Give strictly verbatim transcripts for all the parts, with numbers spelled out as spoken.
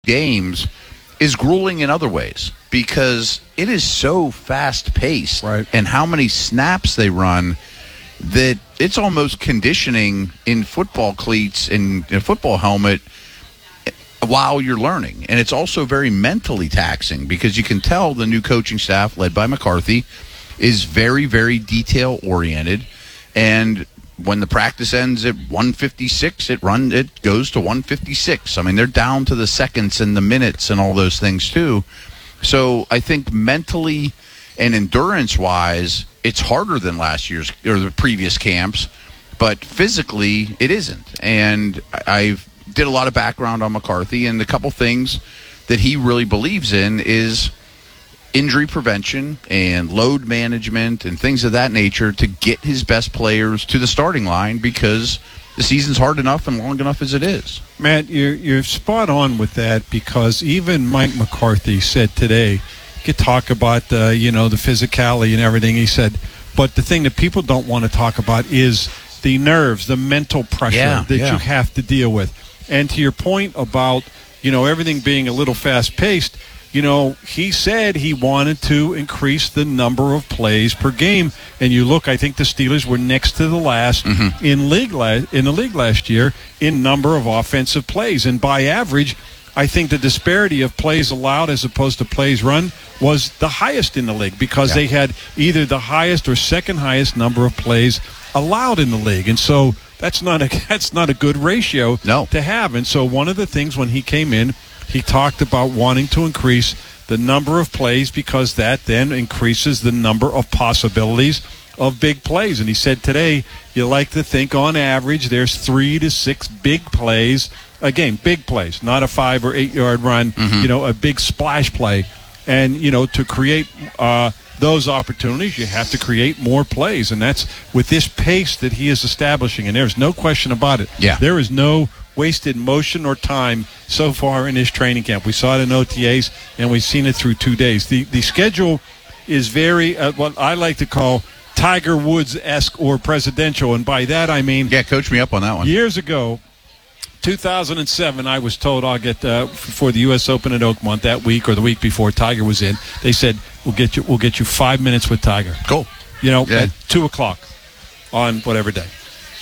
games is grueling in other ways because it is so fast-paced, right, and how many snaps they run that it's almost conditioning in football cleats and in a football helmet while you're learning. And it's also very mentally taxing because you can tell the new coaching staff, led by McCarthy, is very, very detail-oriented. And when the practice ends at one fifty-six, it run it goes to one fifty-six. I mean, they're down to the seconds and the minutes and all those things too. So I think mentally and endurance-wise, it's harder than last year's or the previous camps, but physically it isn't. And I did a lot of background on McCarthy, and a couple things that he really believes in is injury prevention and load management and things of that nature to get his best players to the starting line because the season's hard enough and long enough as it is. Matt, you're, you're spot on with that because even Mike McCarthy said today, you could talk about the, you know, the physicality and everything. He said, but the thing that people don't want to talk about is the nerves, the mental pressure yeah, that yeah. you have to deal with. And to your point about, you know, everything being a little fast-paced, you know, he said he wanted to increase the number of plays per game. And you look, I think the Steelers were next to the last mm-hmm. in league la- in the league last year in number of offensive plays. And by average, I think the disparity of plays allowed as opposed to plays run was the highest in the league because yeah. they had either the highest or second highest number of plays allowed in the league. And so that's not a that's not a good ratio no. to have. And so one of the things when he came in, he talked about wanting to increase the number of plays because that then increases the number of possibilities of big plays. And he said today, you like to think on average there's three to six big plays. Again, big plays, not a five or eight yard run, mm-hmm. you know, a big splash play. And, you know, to create uh, those opportunities, you have to create more plays. And that's with this pace that he is establishing. And there's no question about it. Yeah. There is no wasted motion or time so far in his training camp. We saw it in O T As, and we've seen it through two days. The the schedule is very, uh, what I like to call Tiger Woods-esque or presidential, and by that I mean... Yeah, coach me up on that one. Years ago, two thousand seven, I was told I'll get, uh, for the U S Open at Oakmont that week or the week before Tiger was in, they said, we'll get you, we'll get you five minutes with Tiger. Cool. You know, yeah. at two o'clock on whatever day.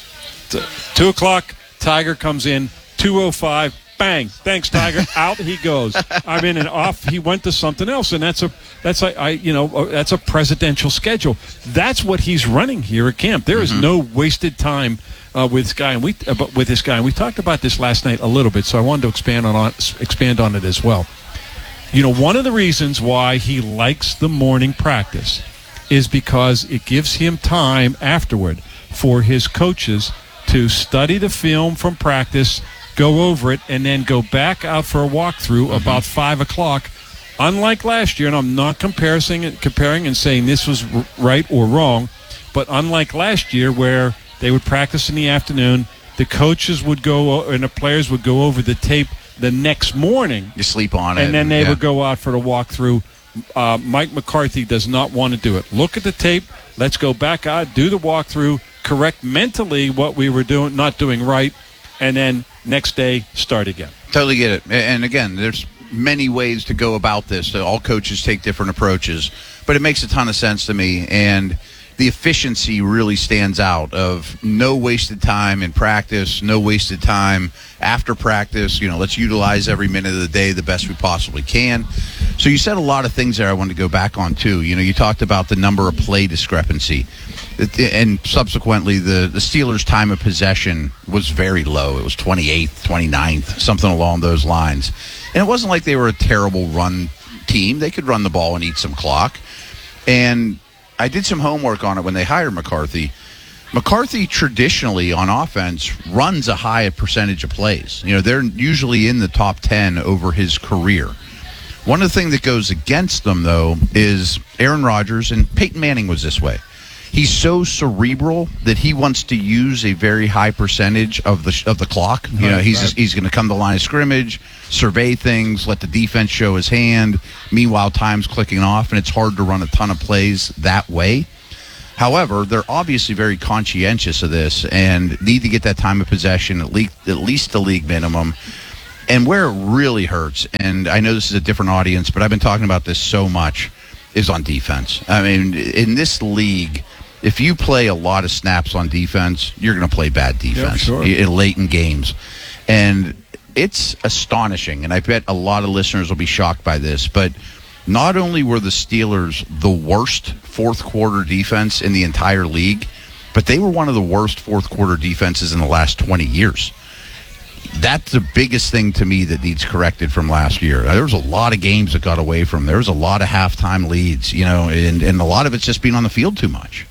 So, two o'clock. Tiger comes in, two oh five, bang, thanks, Tiger, out he goes. I mean, and off he went to something else, and that's a that's a, I you know that's a presidential schedule. That's what he's running here at camp. There is mm-hmm. no wasted time uh, with this guy, and we uh, with this guy, and we talked about this last night a little bit. So I wanted to expand on, on expand on it as well. You know, one of the reasons why he likes the morning practice is because it gives him time afterward for his coaches to study the film from practice, go over it, and then go back out for a walkthrough mm-hmm. about five o'clock. Unlike last year, and I'm not comparing, comparing and saying this was r- right or wrong, but unlike last year where they would practice in the afternoon, the coaches would go and the players would go over the tape the next morning. You sleep on it. And then they yeah. would go out for the walkthrough. Uh, Mike McCarthy does not want to do it. Look at the tape. Let's go back out, do the walkthrough, correct mentally what we were doing, not doing right, and then next day start again. Totally get it. And again, there's many ways to go about this. All coaches take different approaches, but it makes a ton of sense to me. And the efficiency really stands out of no wasted time in practice, no wasted time after practice. You know, let's utilize every minute of the day the best we possibly can. So you said a lot of things there I wanted to go back on, too. You know, you talked about the number of play discrepancy. And subsequently, the, the Steelers' time of possession was very low. It was twenty-eighth, twenty-ninth, something along those lines. And it wasn't like they were a terrible run team. They could run the ball and eat some clock. And I did some homework on it when they hired McCarthy. McCarthy traditionally on offense runs a high percentage of plays. You know, they're usually in the top ten over his career. One of the things that goes against them, though, is Aaron Rodgers, and Peyton Manning was this way. He's so cerebral that he wants to use a very high percentage of the of the clock. You know, he's he's going to come to the line of scrimmage, survey things, let the defense show his hand. Meanwhile, time's clicking off, and it's hard to run a ton of plays that way. However, they're obviously very conscientious of this and need to get that time of possession at least at least the league minimum. And where it really hurts, and I know this is a different audience, but I've been talking about this so much, is on defense. I mean, in this league, if you play a lot of snaps on defense, you're going to play bad defense yeah, sure. in late in games. And it's astonishing, and I bet a lot of listeners will be shocked by this, but not only were the Steelers the worst fourth quarter defense in the entire league, but they were one of the worst fourth quarter defenses in the last twenty years. That's the biggest thing to me that needs corrected from last year. There was a lot of games that got away from. There was a lot of halftime leads, you know, and, and a lot of it's just being on the field too much.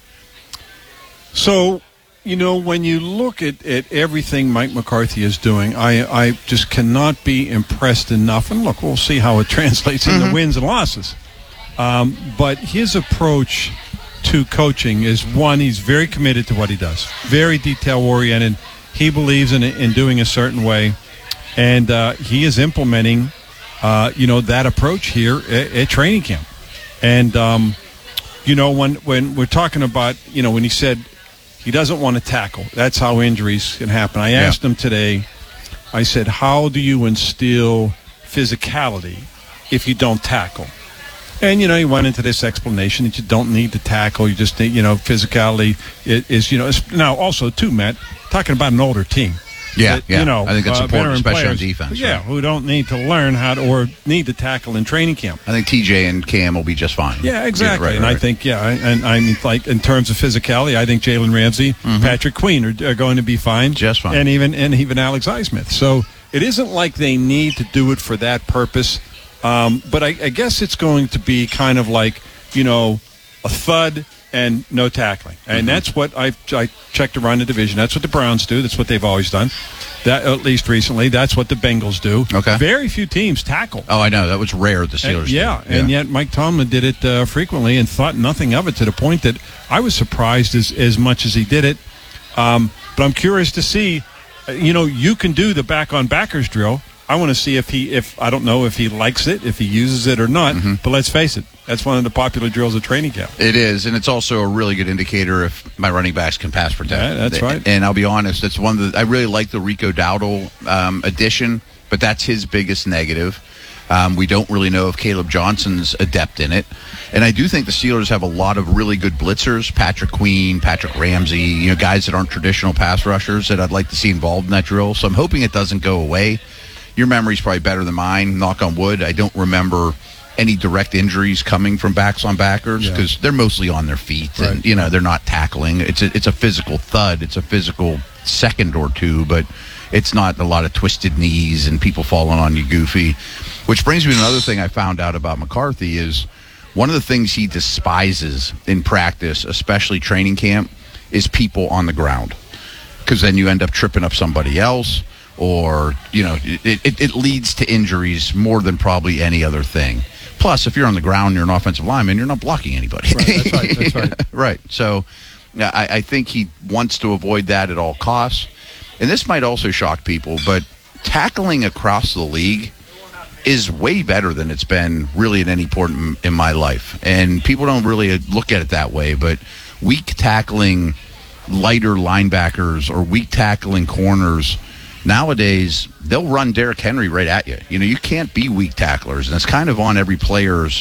So, you know, when you look at, at everything Mike McCarthy is doing, I, I just cannot be impressed enough. And look, we'll see how it translates into mm-hmm. wins and losses. Um, but his approach to coaching is, one, he's very committed to what he does, very detail-oriented. He believes in in doing a certain way, and uh, he is implementing, uh, you know, that approach here at, at training camp. And um, you know, when when we're talking about, you know, when he said he doesn't want to tackle, that's how injuries can happen. I asked yeah. him today. I said, "How do you instill physicality if you don't tackle?" And, you know, he went into this explanation that you don't need to tackle. You just need, you know, physicality is, is you know, now also, too, Matt, talking about an older team. Yeah, that, yeah. You know, I think that's uh, important, especially players, on defense. Yeah, right? who don't need to learn how to or need to tackle in training camp. I think T J and Cam will be just fine. Yeah, exactly. Yeah, right, and right, I right. think, yeah, and I mean, like, in terms of physicality, I think Jalen Ramsey, mm-hmm. Patrick Queen are, are going to be fine. Just fine. And even, and even Alex Highsmith. So it isn't like they need to do it for that purpose. Um, but I, I guess it's going to be kind of like, you know, a thud and no tackling. And mm-hmm. that's what I I checked around the division. That's what the Browns do. That's what they've always done. That, at least recently. That's what the Bengals do. Okay. Very few teams tackle. Oh, I know. That was rare the Steelers and, yeah, did. Yeah, and yet Mike Tomlin did it uh, frequently and thought nothing of it, to the point that I was surprised as, as much as he did it. Um, but I'm curious to see, uh, you know, you can do the back-on-backers drill. I want to see if he, if I don't know if he likes it, if he uses it or not. Mm-hmm. But let's face it, that's one of the popular drills at training camp. It is, and it's also a really good indicator if my running backs can pass protect. Yeah, that's right. And I'll be honest, that's one of the. I really like the Rico Dowdle um, addition, but that's his biggest negative. Um, we don't really know if Caleb Johnson's adept in it. And I do think the Steelers have a lot of really good blitzers, Patrick Queen, Patrick Ramsey, you know, guys that aren't traditional pass rushers that I'd like to see involved in that drill. So I'm hoping it doesn't go away. Your memory's probably better than mine, knock on wood. I don't remember any direct injuries coming from backs on backers because yeah. they're mostly on their feet. Right. And, you know, they're not tackling. It's a, it's a physical thud. It's a physical second or two, but it's not a lot of twisted knees and people falling on you goofy. Which brings me to another thing I found out about McCarthy is one of the things he despises in practice, especially training camp, is people on the ground. Because then you end up tripping up somebody else. Or, you know, it, it, it leads to injuries more than probably any other thing. Plus, if you're on the ground, you're an offensive lineman, you're not blocking anybody. Right, that's right, that's right. Right. So I, I think he wants to avoid that at all costs. And this might also shock people, but tackling across the league is way better than it's been really at any point in, in my life. And people don't really look at it that way, but weak tackling lighter linebackers or weak tackling corners, nowadays, they'll run Derrick Henry right at you. You know, you can't be weak tacklers, and it's kind of on every player's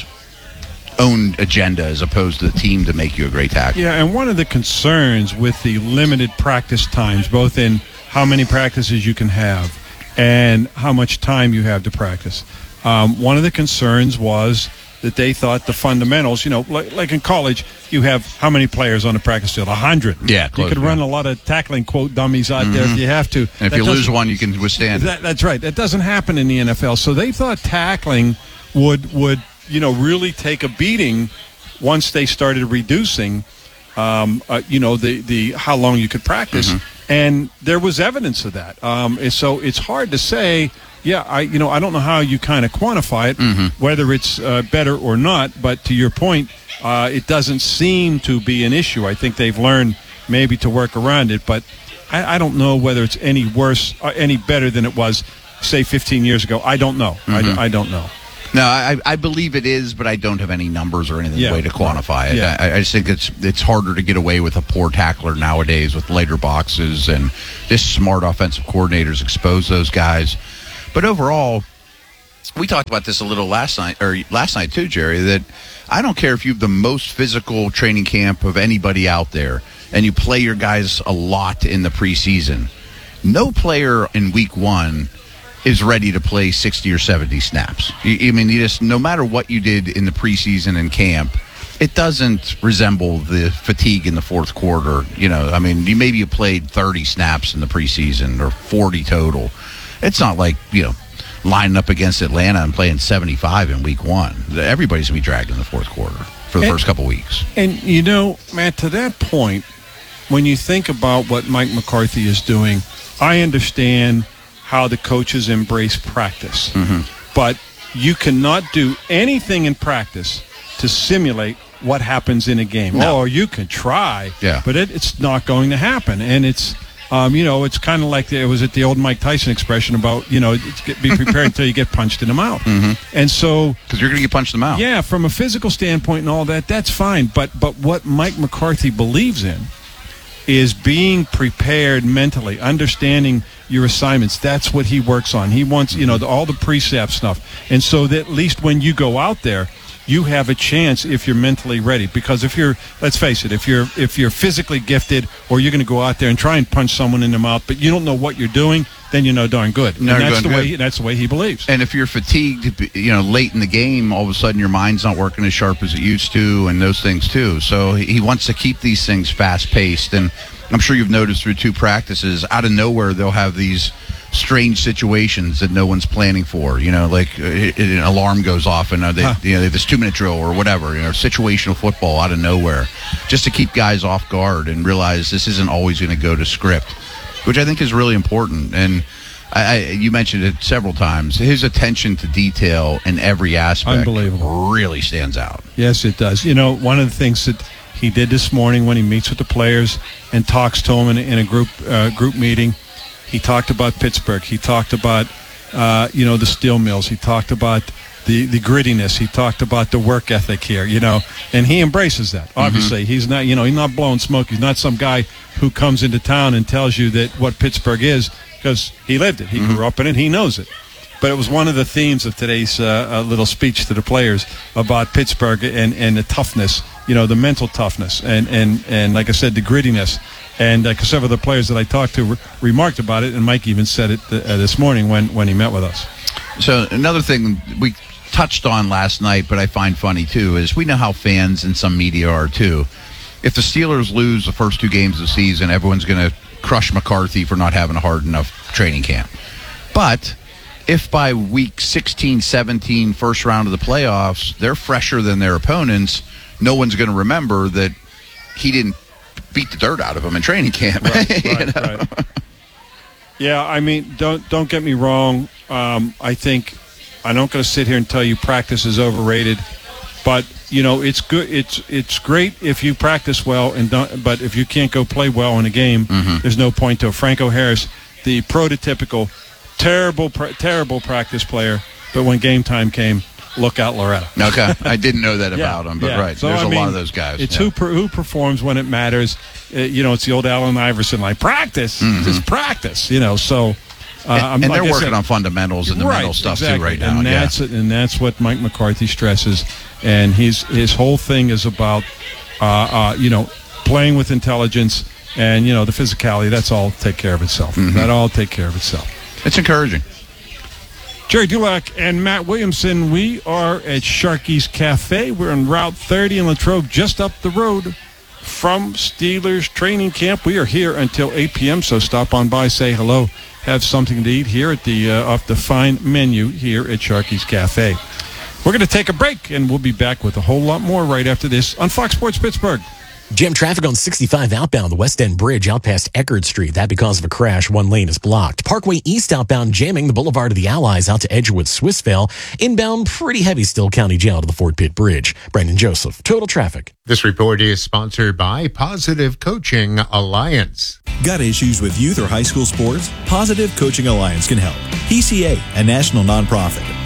own agenda as opposed to the team to make you a great tackler. Yeah, and one of the concerns with the limited practice times, both in how many practices you can have and how much time you have to practice, um, one of the concerns was that they thought the fundamentals, you know, like, like in college, you have how many players on the practice field? A hundred. Yeah, close, you could run yeah. a lot of tackling, quote, dummies out mm-hmm. there if you have to. And if that you lose one, you can withstand that, it. That's right. That doesn't happen in the N F L. So they thought tackling would, would you know, really take a beating once they started reducing, um, uh, you know, the, the how long you could practice. Mm-hmm. And there was evidence of that. Um, and so it's hard to say, yeah, I you know, I don't know how you kind of quantify it, mm-hmm. whether it's uh, better or not. But to your point, uh, it doesn't seem to be an issue. I think they've learned maybe to work around it. But I, I don't know whether it's any worse or any better than it was, say, fifteen years ago. I don't know. Mm-hmm. I, I don't know. No, I, I believe it is, but I don't have any numbers or anything yeah. way to quantify it. Yeah. I, I just think it's it's harder to get away with a poor tackler nowadays with later boxes, and just smart offensive coordinators expose those guys. But overall, we talked about this a little last night, or last night too, Jerry, that I don't care if you have the most physical training camp of anybody out there and you play your guys a lot in the preseason. No player in week one is ready to play sixty or seventy snaps. I mean, you just, no matter what you did in the preseason and camp, it doesn't resemble the fatigue in the fourth quarter. You know, I mean, you maybe you played thirty snaps in the preseason or forty total. It's not like, you know, lining up against Atlanta and playing seventy-five in week one. Everybody's going to be dragged in the fourth quarter for the and, first couple weeks. And, you know, Matt, to that point, when you think about what Mike McCarthy is doing, I understand how the coaches embrace practice. Mm-hmm. But you cannot do anything in practice to simulate what happens in a game. No. Oh, you can try, yeah. but it, it's not going to happen. And it's, um, you know, it's kind of like the, it was at the old Mike Tyson expression about, you know, it's, be prepared until you get punched in the mouth. Mm-hmm. And so, because you're going to get punched in the mouth. Yeah, from a physical standpoint and all that, that's fine. But but what Mike McCarthy believes in is being prepared mentally, understanding your assignments. That's what he works on. He wants, you know, the, all the precept stuff. And so that at least when you go out there, you have a chance if you're mentally ready. Because if you're, let's face it, if you're if you're physically gifted, or you're going to go out there and try and punch someone in the mouth, but you don't know what you're doing, then you're no darn good. And that's the way that's the way he believes. And if you're fatigued, you know, late in the game, all of a sudden your mind's not working as sharp as it used to, and those things too. So he wants to keep these things fast paced. And I'm sure you've noticed through two practices, out of nowhere they'll have these strange situations that no one's planning for. You know, like uh, an alarm goes off and uh, they, huh. you know, they have this two minute drill or whatever. You know, situational football out of nowhere, just to keep guys off guard and realize this isn't always going to go to script, which I think is really important. And I, I, you mentioned it several times. His attention to detail in every aspect Unbelievable. really stands out. Yes, it does. You know, one of the things that he did this morning when he meets with the players and talks to them in, in a group uh, group meeting, he talked about Pittsburgh. He talked about, uh, you know, the steel mills. He talked about the, the grittiness. He talked about the work ethic here, you know, and he embraces that. Obviously, mm-hmm. he's not, you know, he's not blowing smoke. He's not some guy who comes into town and tells you that what Pittsburgh is, because he lived it. He mm-hmm. grew up in it. He knows it. But it was one of the themes of today's uh, uh, little speech to the players about Pittsburgh and, and the toughness, you know, the mental toughness, and, and, and like I said, the grittiness. And uh, several of the players that I talked to re- remarked about it, and Mike even said it th- uh, this morning when, when he met with us. So another thing we touched on last night, but I find funny too, is we know how fans and some media are too. If the Steelers lose the first two games of the season, everyone's going to crush McCarthy for not having a hard enough training camp. But if by week sixteen, seventeen, first round of the playoffs, they're fresher than their opponents, no one's going to remember that he didn't beat the dirt out of them in training camp. Right, right, right. Yeah, I mean, don't don't get me wrong. Um, I think I'm not going to sit here and tell you practice is overrated, but you know it's good. It's it's great if you practice well, and don't, but if you can't go play well in a game, mm-hmm. there's no point to it. Franco Harris, the prototypical terrible, pra- terrible practice player, but when game time came, look out, Loretta. Okay, I didn't know that about yeah, him, but yeah. right, so, there's I a mean, lot of those guys. It's yeah. who per, who performs when it matters. Uh, you know, it's the old Allen Iverson, like practice, mm-hmm. just practice. You know, so uh, and, I'm, and like they're I working said, on fundamentals and the right, mental stuff exactly. too right now. And that's yeah. and that's what Mike McCarthy stresses. And he's his whole thing is about, uh, uh, you know, playing with intelligence, and you know the physicality. That's all take care of itself. Mm-hmm. That all take care of itself. It's encouraging. Jerry Dulac and Matt Williamson, we are at Sharky's Cafe. We're on Route thirty in Latrobe, just up the road from Steelers training camp. We are here until eight p.m., so stop on by, say hello, have something to eat here at the uh, off the fine menu here at Sharky's Cafe. We're going to take a break, and we'll be back with a whole lot more right after this on Fox Sports Pittsburgh. Jam traffic on sixty-five outbound, the West End Bridge out past Eckerd Street. That because of a crash, one lane is blocked. Parkway East outbound jamming the Boulevard of the Allies out to Edgewood, Swissvale. Inbound, pretty heavy still, County Jail to the Fort Pitt Bridge. Brandon Joseph, Total Traffic. This report is sponsored by Positive Coaching Alliance. Got issues with youth or high school sports? Positive Coaching Alliance can help. P C A, a national nonprofit,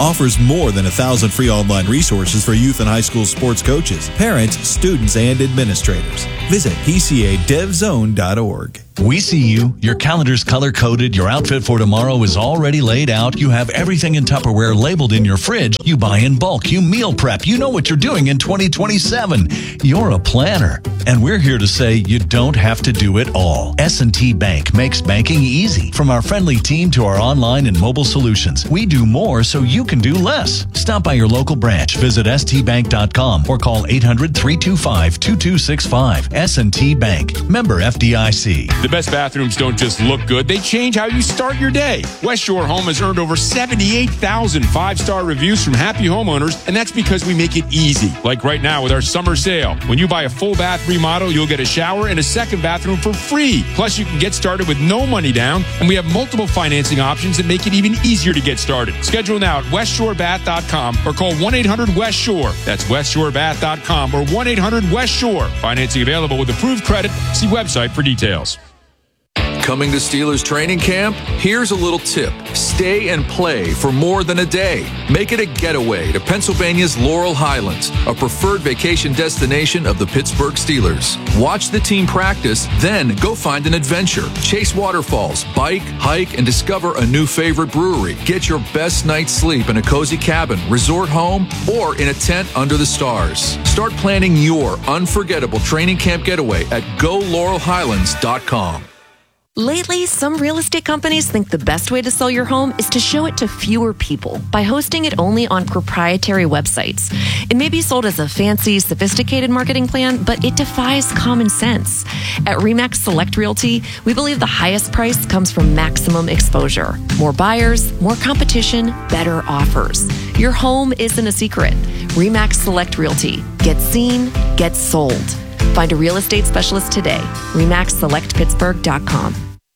offers more than a thousand free online resources for youth and high school sports coaches, parents, students, and administrators. Visit P C A dev zone dot org. We see you. Your calendar's color-coded. Your outfit for tomorrow is already laid out. You have everything in Tupperware labeled in your fridge. You buy in bulk. You meal prep. You know what you're doing in twenty twenty-seven. You're a planner. And we're here to say you don't have to do it all. S and T Bank makes banking easy. From our friendly team to our online and mobile solutions, we do more so you can do less. Stop by your local branch. Visit S T bank dot com or call eight hundred, three two five, two two six five. S and T Bank. Member F D I C. The best bathrooms don't just look good, they change how you start your day. West Shore Home has earned over seventy-eight thousand five-star reviews from happy homeowners, and that's because we make it easy. Like right now with our summer sale. When you buy a full bath remodel, you'll get a shower and a second bathroom for free. Plus, you can get started with no money down, and we have multiple financing options that make it even easier to get started. Schedule now at west shore bath dot com or call one eight hundred west shore. That's west shore bath dot com or one eight hundred west shore. Financing available with approved credit. See website for details. Coming to Steelers training camp? Here's a little tip. Stay and play for more than a day. Make it a getaway to Pennsylvania's Laurel Highlands, a preferred vacation destination of the Pittsburgh Steelers. Watch the team practice, then go find an adventure. Chase waterfalls, bike, hike, and discover a new favorite brewery. Get your best night's sleep in a cozy cabin, resort home, or in a tent under the stars. Start planning your unforgettable training camp getaway at go laurel highlands dot com. Lately, some real estate companies think the best way to sell your home is to show it to fewer people by hosting it only on proprietary websites. It may be sold as a fancy, sophisticated marketing plan, but it defies common sense. At RE/MAX Select Realty, we believe the highest price comes from maximum exposure. More buyers, more competition, better offers. Your home isn't a secret. RE/MAX Select Realty. Get seen, get sold. Find a real estate specialist today. re max select pittsburgh dot com.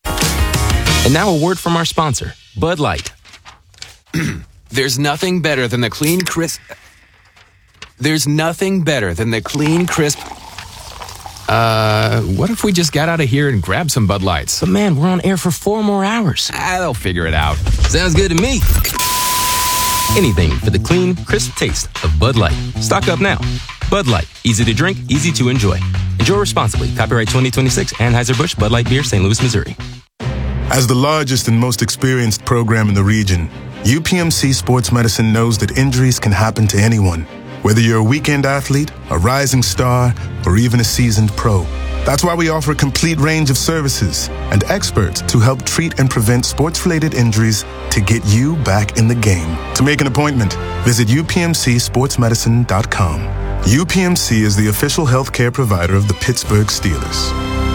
And now a word from our sponsor, Bud Light. There's nothing better than the clean, crisp... There's nothing better than the clean, crisp... Uh, what if we just got out of here and grabbed some Bud Lights? But man, we're on air for four more hours. Ah, they'll figure it out. Sounds good to me. Anything for the clean, crisp taste of Bud Light. Stock up now. Bud Light. Easy to drink, easy to enjoy. Enjoy responsibly. Copyright twenty twenty-six, Anheuser-Busch, Bud Light Beer, Saint Louis, Missouri. As the largest and most experienced program in the region, U P M C Sports Medicine knows that injuries can happen to anyone. Whether you're a weekend athlete, a rising star, or even a seasoned pro. That's why we offer a complete range of services and experts to help treat and prevent sports-related injuries to get you back in the game. To make an appointment, visit U P M C sports medicine dot com. U P M C is the official healthcare provider of the Pittsburgh Steelers.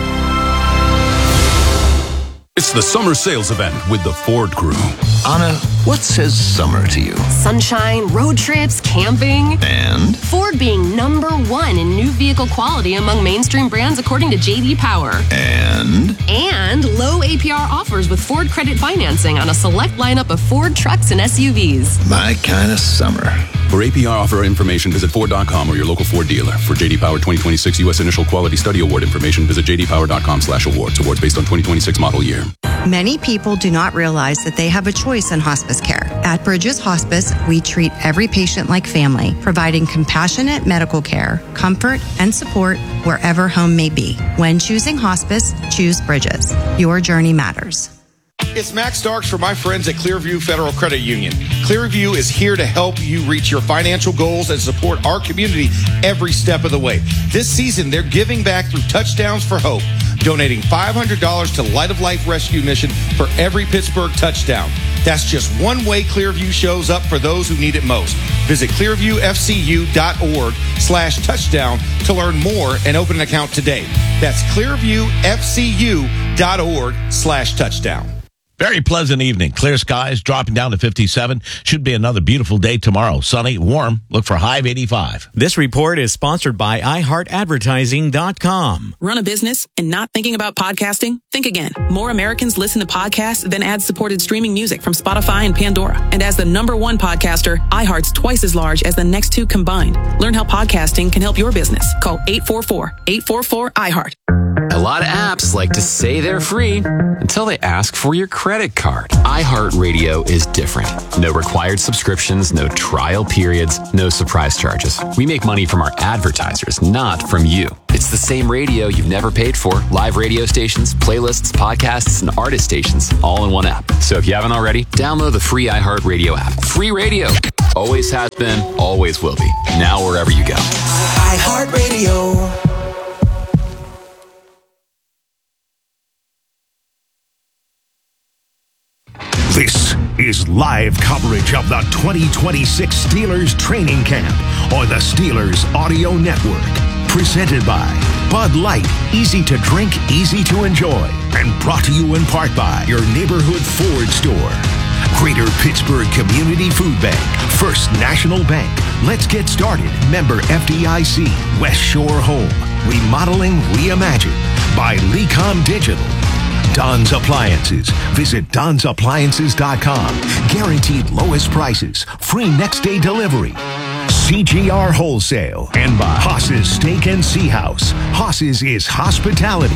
It's the summer sales event with the Ford Crew. Anna, what says summer to you? Sunshine, road trips, camping. And? Ford being number one in new vehicle quality among mainstream brands according to J D Power. And? And low A P R offers with Ford credit financing on a select lineup of Ford trucks and S U Vs. My kind of summer. For A P R offer information, visit Ford dot com or your local Ford dealer. For J D Power twenty twenty-six U S Initial Quality Study Award information, visit j d power dot com slash awards. Awards based on twenty twenty-six model year. Many people do not realize that they have a choice in hospice care. At Bridges Hospice, we treat every patient like family, providing compassionate medical care, comfort, and support wherever home may be. When choosing hospice, choose Bridges. Your journey matters. It's Max Starks for my friends at Clearview Federal Credit Union. Clearview is here to help you reach your financial goals and support our community every step of the way. This season, they're giving back through Touchdowns for Hope, donating five hundred dollars to Light of Life Rescue Mission for every Pittsburgh touchdown. That's just one way Clearview shows up for those who need it most. Visit clearview f c u dot org slash touchdown to learn more and open an account today. That's clearview f c u dot org slash touchdown. Very pleasant evening. Clear skies, dropping down to fifty-seven. Should be another beautiful day tomorrow. Sunny, warm. Look for high of eighty-five. This report is sponsored by i heart advertising dot com. Run a business and not thinking about podcasting? Think again. More Americans listen to podcasts than ad-supported streaming music from Spotify and Pandora. And as the number one podcaster, iHeart's twice as large as the next two combined. Learn how podcasting can help your business. Call eight four four, eight four four, I heart. lot of apps like to say they're free until they ask for your credit card. iHeartRadio is different. No required subscriptions, no trial periods, no surprise charges. We make money from our advertisers, not from you. It's the same radio you've never paid for. Live radio stations, playlists, podcasts, and artist stations all in one app. So if you haven't already, download the free iHeartRadio app. Free radio. Always has been, always will be. Now wherever you go. iHeartRadio. This is live coverage of the twenty twenty-six Steelers training camp on the Steelers Audio Network. Presented by Bud Light, easy to drink, easy to enjoy. And brought to you in part by your neighborhood Ford store. Greater Pittsburgh Community Food Bank, First National Bank. Let's get started. Member F D I C, West Shore Home. Remodeling reimagined by Lecom Digital. Don's Appliances. Visit Don's Appliances dot com. Guaranteed lowest prices. Free next day delivery. C G R Wholesale. And by Haas's Steak and Sea House. Haas's is hospitality.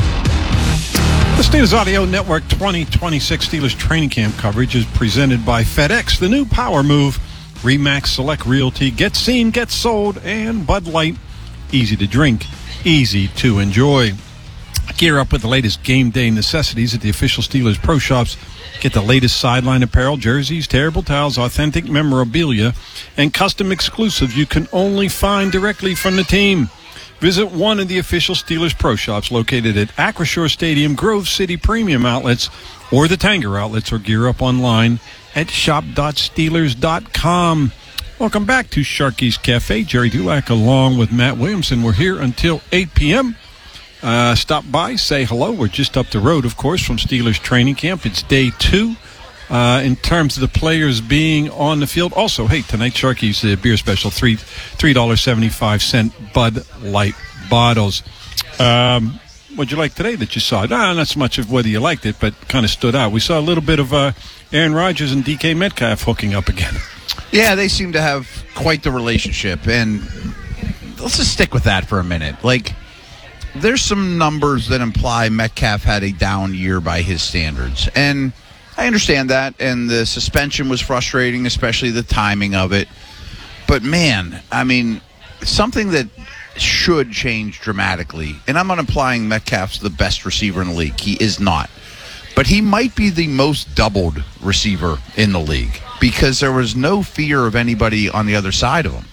The Steelers Audio Network twenty twenty-six Steelers training camp coverage is presented by FedEx, the new power move, RE/MAX Select Realty, Get Seen, Get Sold, and Bud Light. Easy to drink, easy to enjoy. Gear up with the latest game day necessities at the official Steelers Pro Shops. Get the latest sideline apparel, jerseys, terrible towels, authentic memorabilia, and custom exclusives you can only find directly from the team. Visit one of the official Steelers Pro Shops located at Acrisure Stadium, Grove City Premium Outlets, or the Tanger Outlets, or gear up online at shop dot steelers dot com. Welcome back to Sharky's Cafe. Jerry Dulac along with Matt Williamson. We're here until eight p.m. Uh, stop by, say hello. We're just up the road, of course, from Steelers training camp. It's day two. Uh, in terms of the players being on the field. Also, hey, tonight, Sharky's uh, beer special, three three dollars and seventy-five cents Bud Light bottles. Um, what'd you like today that you saw? Nah, not so much of whether you liked it, but kind of stood out. We saw a little bit of uh, Aaron Rodgers and D K Metcalf hooking up again. Yeah, they seem to have quite the relationship, and let's just stick with that for a minute. Like, there's some numbers that imply Metcalf had a down year by his standards, and I understand that, and the suspension was frustrating, especially the timing of it. But, man, I mean, something that should change dramatically, and I'm not implying Metcalf's the best receiver in the league. He is not. But he might be the most doubled receiver in the league because there was no fear of anybody on the other side of him.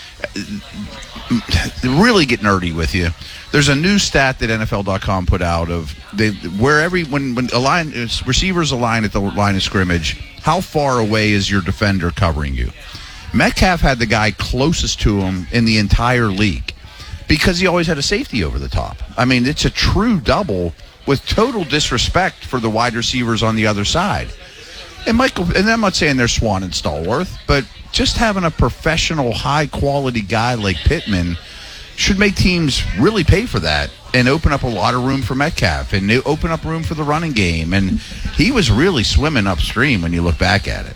Really get nerdy with you. There's a new stat that N F L dot com put out of they, where every when when a line receivers align at the line of scrimmage, how far away is your defender covering you? Metcalf had the guy closest to him in the entire league because he always had a safety over the top. I mean, it's a true double with total disrespect for the wide receivers on the other side. And Michael, and I'm not saying they're Swan and Stallworth, but just having a professional, high-quality guy like Pittman should make teams really pay for that and open up a lot of room for Metcalf and open up room for the running game. And he was really swimming upstream when you look back at it.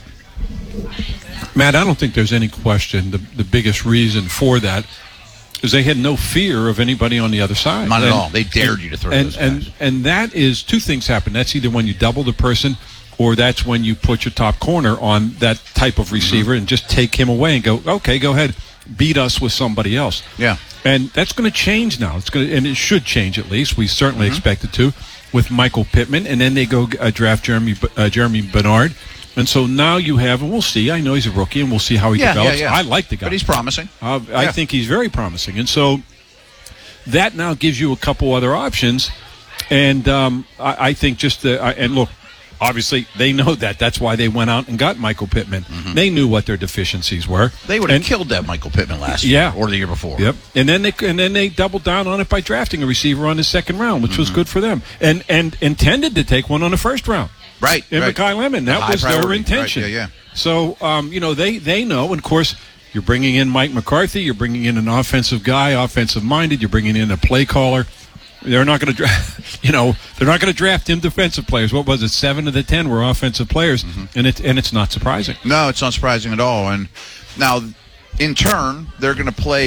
Matt, I don't think there's any question the, the biggest reason for that is they had no fear of anybody on the other side. Not at and, all. They dared and, you to throw and, those guys. And, and that is two things happen. That's either when you double the person or that's when you put your top corner on that type of receiver mm-hmm. and just take him away and go, okay, go ahead, beat us with somebody else. Yeah. And that's going to change now. It's going to, and it should change at least. We certainly mm-hmm. expect it to with Michael Pittman. And then they go uh, draft Jeremy uh, Jeremy Bernard. And so now you have, and we'll see. I know he's a rookie, and we'll see how he yeah, develops. Yeah, yeah. I like the guy. But he's promising. Uh, I yeah. think he's very promising. And so that now gives you a couple other options. And um, I, I think just the, I, and look, obviously they know that. That's why they went out and got Michael Pittman. Mm-hmm. They knew what their deficiencies were. They would have killed that Michael Pittman last yeah. year or the year before. Yep. And then they and then they doubled down on it by drafting a receiver on the second round, which mm-hmm. was good for them. And and intended to take one on the first round. Right. And right. Mekhi Lemon. That High was priority. their intention. Right. Yeah, yeah. So, um, you know, they, they know. And, of course, you're bringing in Mike McCarthy. You're bringing in an offensive guy, offensive-minded. You're bringing in a play caller. They're not going to draft, you know, they're not going to draft him defensive players. What was it? Seven of the ten were offensive players, mm-hmm. and, it, and it's not surprising. No, it's not surprising at all. And now, in turn, they're going to play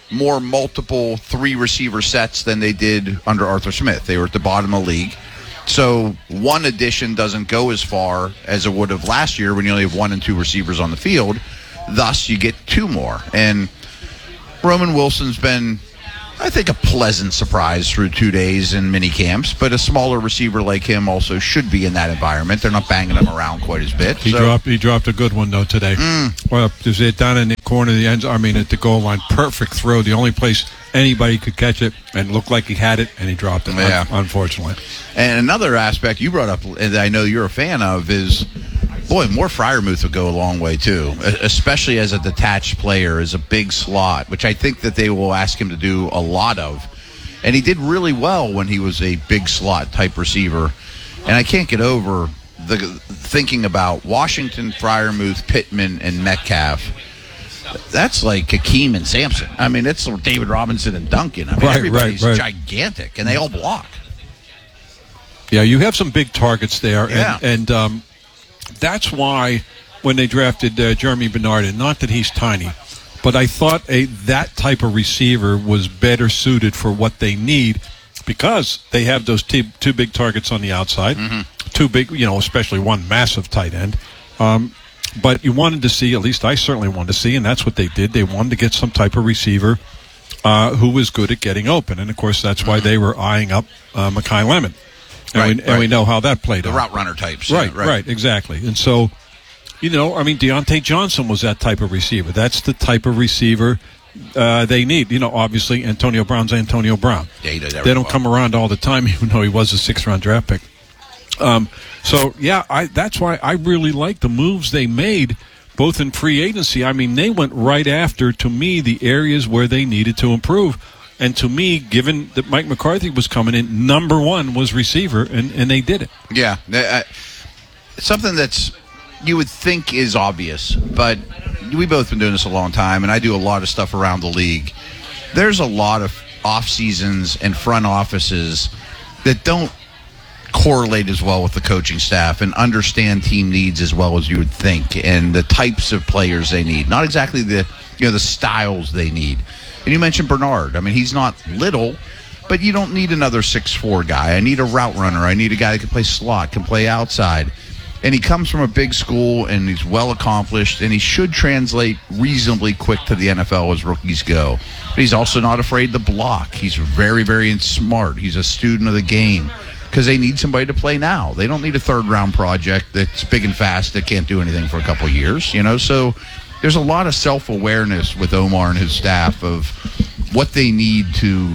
more multiple three receiver sets than they did under Arthur Smith. They were at the bottom of the league. So one addition doesn't go as far as it would have last year when you only have one and two receivers on the field. Thus, you get two more. And Roman Wilson's been, I think, a pleasant surprise through two days in mini camps, but a smaller receiver like him also should be in that environment. They're not banging him around quite as bit. He so. dropped he dropped a good one, though, today. Mm. Well, is it down in the corner of the end, I mean, at the goal line. Perfect throw. The only place anybody could catch it, and looked like he had it, and he dropped it, Yeah. unfortunately. And another aspect you brought up that I know you're a fan of is, boy, more Freiermuth would go a long way, too, especially as a detached player, as a big slot, which I think that they will ask him to do a lot of. And he did really well when he was a big slot type receiver. And I can't get over the thinking about Washington, Freiermuth, Pittman, and Metcalf. That's like Hakeem and Sampson. I mean, it's David Robinson and Duncan. I mean, Right, everybody's right, right. gigantic, and they all block. Yeah, you have some big targets there. Yeah. And, and um, that's why when they drafted uh, Jeremy Bernard, and not that he's tiny, but I thought a that type of receiver was better suited for what they need because they have those two, two big targets on the outside, Mm-hmm. two big, you know, especially one massive tight end. Um, but you wanted to see, at least I certainly wanted to see, and that's what they did. They wanted to get some type of receiver uh, who was good at getting open. And, of course, that's why they were eyeing up uh, Mekhi Lemon. And, Right, we, and right. we know how that played The out. route runner types. Right, yeah, right, exactly. And so, you know, I mean, Deontay Johnson was that type of receiver. That's the type of receiver uh, they need. You know, obviously, Antonio Brown's Antonio Brown. Yeah, he does They everything don't well. come around all the time, even though he was a sixth-round draft pick. Um, so, yeah, I, that's why I really like the moves they made, both in free agency. I mean, they went right after, to me, the areas where they needed to improve. And to me, given that Mike McCarthy was coming in, number one was receiver, and, and they did it. Yeah. Uh, something that's you would think is obvious, but we've both been doing this a long time, and I do a lot of stuff around the league. There's a lot of off seasons and front offices that don't correlate as well with the coaching staff and understand team needs as well as you would think, and the types of players they need. Not exactly the you know the styles they need. And you mentioned Bernard. I mean, he's not little, but you don't need another six foot four guy. I need a route runner. I need a guy that can play slot, can play outside. And he comes from a big school, and he's well accomplished, and he should translate reasonably quick to the N F L as rookies go. But he's also not afraid to block. He's very, very smart. He's a student of the game because they need somebody to play now. They don't need a third-round project that's big and fast that can't do anything for a couple of years, you know. So there's a lot of self-awareness with Omar and his staff of what they need to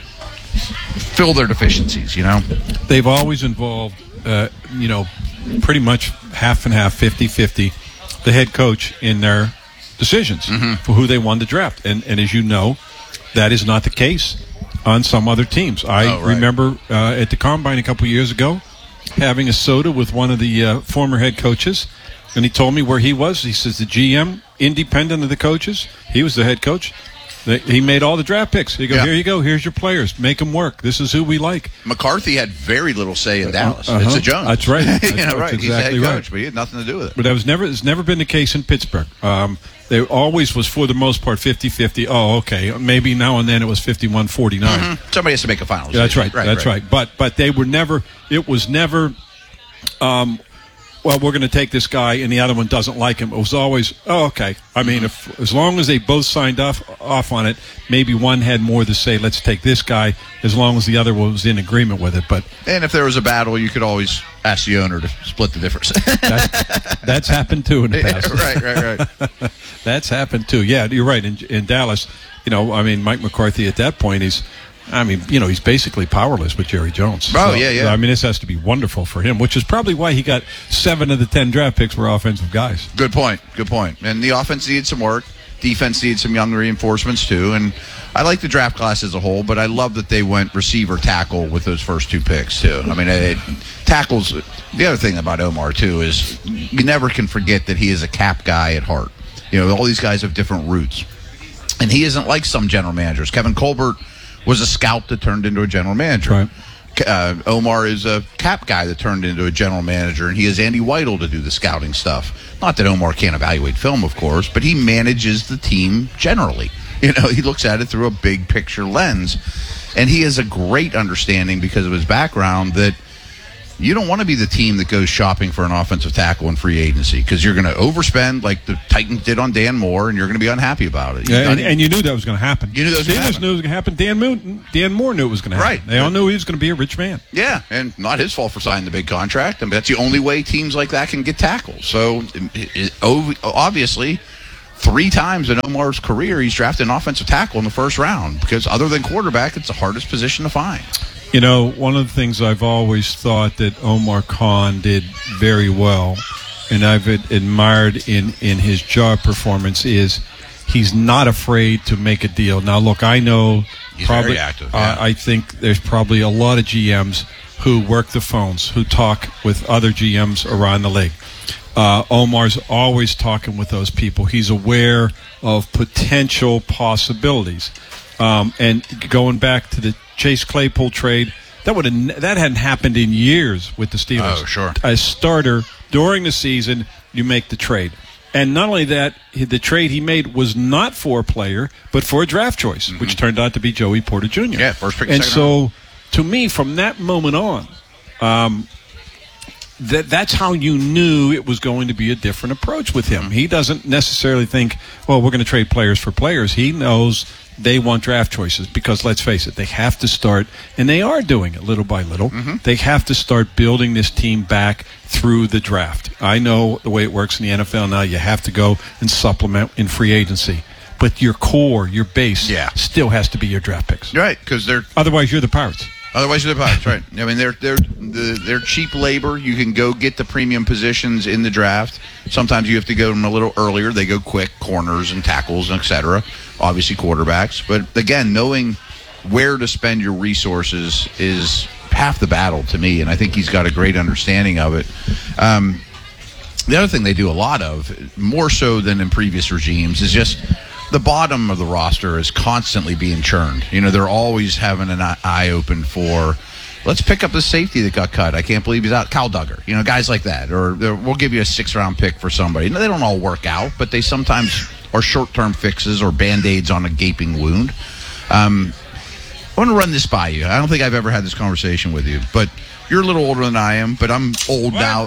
fill their deficiencies, you know. They've always involved, uh, you know, pretty much half and half, fifty-fifty, the head coach in their decisions Mm-hmm. for who they want to draft. And, and as you know, that is not the case on some other teams. I Oh, right. remember uh, at the Combine a couple years ago having a soda with one of the uh, former head coaches, and he told me where he was. He says the G M, independent of the coaches, he was the head coach. They- He made all the draft picks. He goes, Yeah. here you go. Here's your players. Make them work. This is who we like. McCarthy had very little say in Dallas. Uh-huh. It's a Jones. That's right. That's, you know, that's right. He's the head exactly coach, right. but he had nothing to do with it. But that was never it's never been the case in Pittsburgh. Um, they always was, for the most part, fifty-fifty. Oh, okay. Maybe now and then it was fifty-one forty-nine. Mhm. Somebody has to make a final Yeah, that's decision. right. That's right. But but they were never. It was never. Um, well, we're going to take this guy, and the other one doesn't like him. It was always, oh, okay. I mean, if as long as they both signed off off on it, maybe one had more to say. Let's take this guy, as long as the other was in agreement with it. But And if there was a battle, you could always ask the owner to split the difference. that's, that's happened too in the past. right, right, right. That's happened too. Yeah, you're right. In, in Dallas, you know, I mean, Mike McCarthy at that point, he's, I mean, you know, he's basically powerless with Jerry Jones. Oh, yeah, yeah. I mean, this has to be wonderful for him, which is probably why he got seven of the ten draft picks were offensive guys. Good point. Good point. And the offense needed some work. Defense needed some young reinforcements, too. And I like the draft class as a whole, but I love that they went receiver tackle with those first two picks, too. I mean, it, tackles, the other thing about Omar, too, is you never can forget that he is a cap guy at heart. You know, all these guys have different roots. And he isn't like some general managers. Kevin Colbert was a scout that turned into a general manager. Right. Uh, Omar is a cap guy that turned into a general manager, and he has Andy Weidel to do the scouting stuff. Not that Omar can't evaluate film, of course, but he manages the team generally. You know, he looks at it through a big picture lens. And he has a great understanding because of his background that you don't want to be the team that goes shopping for an offensive tackle in free agency because you're going to overspend like the Titans did on Dan Moore, and you're going to be unhappy about it. Yeah, and, and you knew that was going to happen. You knew that was going to happen. knew it was going to happen. Dan, Moore, Dan Moore knew it was going to happen. Right. They all knew he was going to be a rich man. Yeah, and not his fault for signing the big contract. I mean, that's the only way teams like that can get tackles. So, it, it, obviously, three times in Omar's career, he's drafted an offensive tackle in the first round because other than quarterback, it's the hardest position to find. You know, one of the things I've always thought that Omar Khan did very well, and I've admired in, in his job performance, is he's not afraid to make a deal. Now, look, I know he's probably, very active. Uh, Yeah. I think there's probably a lot of G Ms who work the phones, who talk with other G Ms around the league. Uh, Omar's always talking with those people. He's aware of potential possibilities. Um, and going back to the Chase Claypool trade, that would have that hadn't happened in years with the Steelers. Oh, sure. A starter during the season, you make the trade. And not only that, the trade he made was not for a player, but for a draft choice, mm-hmm. which turned out to be Joey Porter Junior Yeah, first pick. And second so, round. to me, from that moment on, um, that that's how you knew it was going to be a different approach with him. He doesn't necessarily think, well, we're going to trade players for players. He knows they want draft choices because, let's face it, they have to start, and they are doing it little by little. Mm-hmm. They have to start building this team back through the draft. I know the way it works in the N F L now. You have to go and supplement in free agency. But your core, your base, yeah. still has to be your draft picks. Right, because they're otherwise you're the Pirates. Otherwise, you're the Pirates, right? I mean, they're they're the, they're cheap labor. You can go get the premium positions in the draft. Sometimes you have to go them a little earlier. They go quick, corners and tackles, et cetera. Obviously, quarterbacks. But again, knowing where to spend your resources is half the battle to me, and I think he's got a great understanding of it. Um, the other thing they do a lot of, more so than in previous regimes, is just the bottom of the roster is constantly being churned. You know, they're always having an eye open for, let's pick up the safety that got cut. I can't believe he's out. Kyle Duggar, you know, guys like that. Or we'll give you a six-round pick for somebody. No, they don't all work out, but they sometimes are short-term fixes or Band-Aids on a gaping wound. Um, I want to run this by you. I don't think I've ever had this conversation with you, but you're a little older than I am, but I'm old now.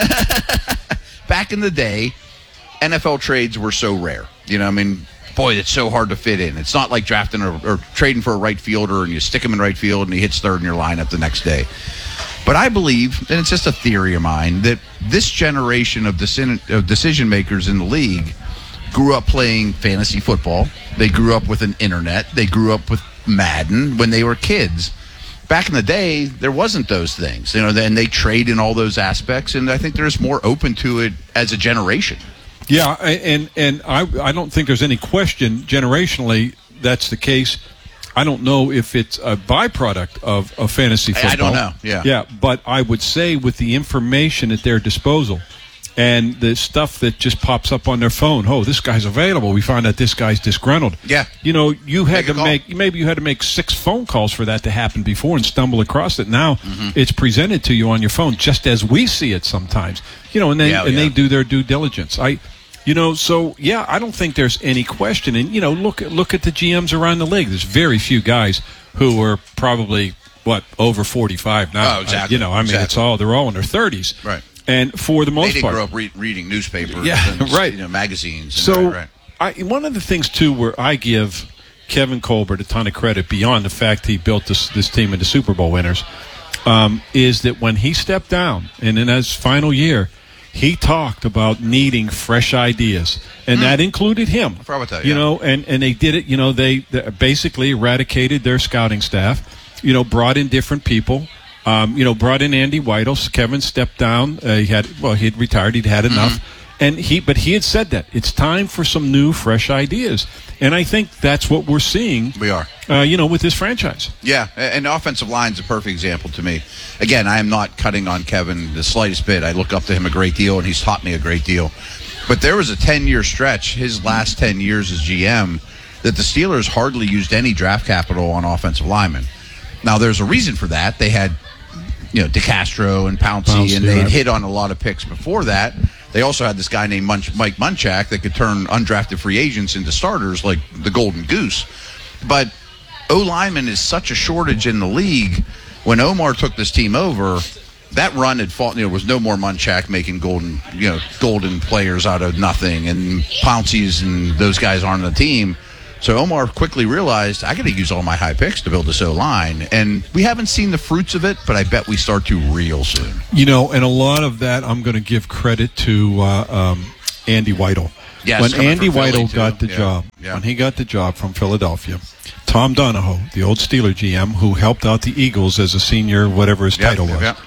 Back in the day, N F L trades were so rare. You know, I mean, boy, it's so hard to fit in. It's not like drafting or, or trading for a right fielder and you stick him in right field and he hits third in your lineup the next day. But I believe, and it's just a theory of mine, that this generation of, deci- of decision makers in the league grew up playing fantasy football. They grew up with an internet. They grew up with Madden when they were kids. Back in the day, there wasn't those things, you know. And they trade in all those aspects, and I think they're just more open to it as a generation. Yeah, and and I I don't think there's any question generationally that's the case. I don't know if it's a byproduct of, of fantasy football. I don't know. Yeah, yeah, but I would say with the information at their disposal and the stuff that just pops up on their phone, oh, this guy's available. We find out this guy's disgruntled. Yeah, you know, you had make to make maybe you had to make six phone calls for that to happen before and stumble across it. Now mm-hmm. it's presented to you on your phone, just as we see it sometimes. You know, and they yeah, and yeah. they do their due diligence. I. You know, so yeah, I don't think there's any question. And you know, look at look at the G Ms around the league. There's very few guys who are probably what over forty-five now. Oh, exactly. I, you know, I mean, exactly. it's all they're all in their thirties, right? And for the most they didn't part, grow up re- reading newspapers, yeah, and, right, you know, magazines. So, right, right. I, one of the things too, where I give Kevin Colbert a ton of credit beyond the fact he built this this team into Super Bowl winners, um, is that when he stepped down and in his final year, he talked about needing fresh ideas, and mm. that included him. I forgot about that, you yeah. know, and, and they did it. You know, they, they basically eradicated their scouting staff. You know, brought in different people. Um, you know, brought in Andy Weidel. Kevin stepped down. Uh, he had well, he had retired. He'd had enough, mm. and he but he had said that it's time for some new, fresh ideas. And I think that's what we're seeing. We are. Uh, you know, with this franchise. Yeah, and the offensive line's a perfect example to me. Again, I am not cutting on Kevin the slightest bit. I look up to him a great deal, and he's taught me a great deal. But there was a ten-year stretch, his last ten years as G M, that the Steelers hardly used any draft capital on offensive linemen. Now, there's a reason for that. They had, you know, DeCastro and Pouncey, Pouncey and they had right. hit on a lot of picks before that They also had this guy named Munch, Mike Munchak that could turn undrafted free agents into starters like the Golden Goose. But O-lineman is such a shortage in the league. When Omar took this team over, that run had fought, you know, was no more Munchak making golden, you know, golden players out of nothing, and Pouncey's and those guys aren't on the team. So Omar quickly realized, I got to use all my high picks to build this O-line. And we haven't seen the fruits of it, but I bet we start to real soon. You know, and a lot of that I'm going to give credit to uh, um, Andy Weidel. Yes, when coming Andy from Philly, Weidel too. got the Yeah. job, Yeah. when he got the job from Philadelphia, Tom Donahoe, the old Steeler G M, who helped out the Eagles as a senior, whatever his Yep, title was, yep.